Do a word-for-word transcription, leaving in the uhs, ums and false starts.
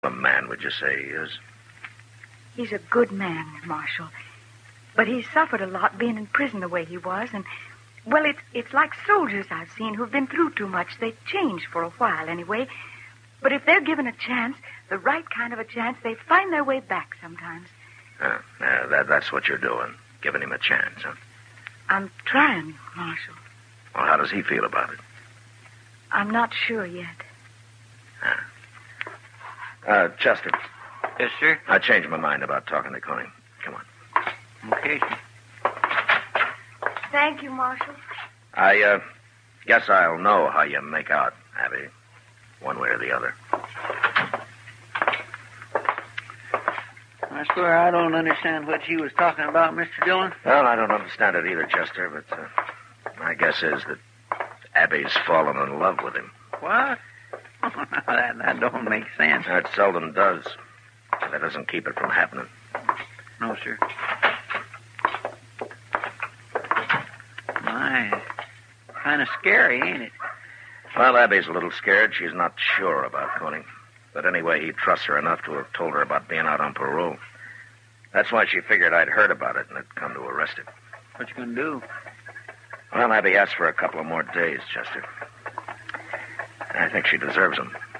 A man, would you say he is? He's a good man, Marshal. But he's suffered a lot being in prison the way he was, and, well, it's, it's like soldiers I've seen who've been through too much. They change for a while, anyway. But if they're given a chance, the right kind of a chance, they find their way back sometimes. Uh, uh, that, that's what you're doing, giving him a chance, huh? I'm trying, Marshal. Well, how does he feel about it? I'm not sure yet. Uh, uh, Chester. Yes, sir? I changed my mind about talking to Coney. Come on. Okay, sir. Thank you, Marshal. I, uh, guess I'll know how you make out, Abby. One way or the other. I swear I don't understand what you was talking about, Mister Dillon. Well, I don't understand it either, Chester, but uh, my guess is that Abby's fallen in love with him. What? that, that don't make sense. It seldom does. That doesn't keep it from happening. No, sir. My, kind of scary, ain't it? Well, Abby's a little scared. She's not sure about Coney. But anyway, he trusts her enough to have told her about being out on parole. That's why she figured I'd heard about it and had come to arrest him. What you gonna do? Well, Abby asked for a couple of more days, Chester. I think she deserves them.